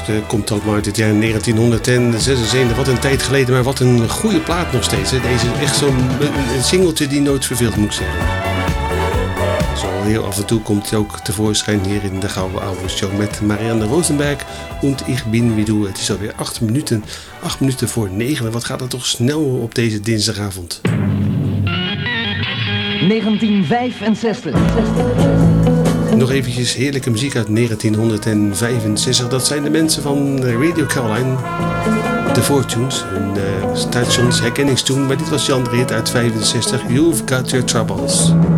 komt allemaal uit het jaar 1976. Wat een tijd geleden, maar wat een goede plaat nog steeds. Hè. Deze is echt zo'n singeltje die nooit verveelt, moet ik zeggen. Zo heel af en toe komt hij ook tevoorschijn hier in de Gouden Oude Show met Marianne Rosenberg. Und ich bin wie du. Het is alweer 8 minuten voor 9. Wat gaat er toch snel op deze dinsdagavond. 1965. Nog eventjes heerlijke muziek uit 1965. Dat zijn de mensen van Radio Caroline. The Fortunes, hun stations herkenningstune. Maar dit was Jan de Rit uit 65. You've Got Your Troubles.